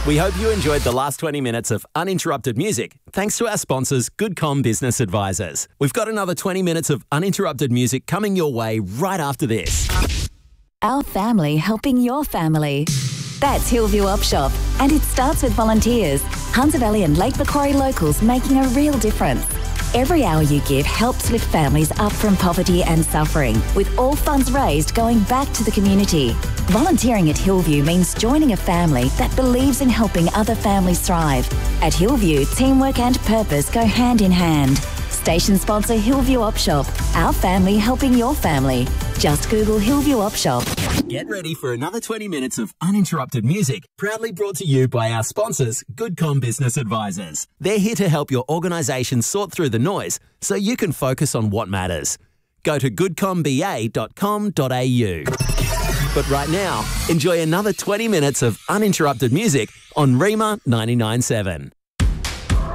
We hope you enjoyed the last 20 minutes of uninterrupted music, thanks to our sponsors, Goodcom Business Advisors. We've got another 20 minutes of uninterrupted music coming your way right after this. Our family helping your family. That's Hillview Op Shop, and it starts with volunteers. Hunter Valley and Lake Macquarie locals making a real difference. Every hour you give helps lift families up from poverty and suffering, with all funds raised going back to the community. Volunteering at Hillview means joining a family that believes in helping other families thrive. At Hillview, teamwork and purpose go hand in hand. Station sponsor Hillview Op Shop, our family helping your family. Just Google Hillview Op Shop. Get ready for another 20 minutes of uninterrupted music, proudly brought to you by our sponsors, Goodcom Business Advisors. They're here to help your organisation sort through the noise so you can focus on what matters. Go to goodcomba.com.au. But right now, enjoy another 20 minutes of uninterrupted music on Rima 99.7.